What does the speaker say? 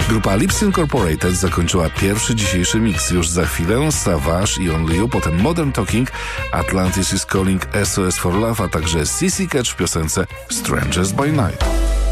Grupa Lips Incorporated zakończyła pierwszy dzisiejszy mix. Już za chwilę Savage i Only You, potem Modern Talking, Atlantis is Calling, SOS for Love, a także CC Catch w piosence Strangers by Night.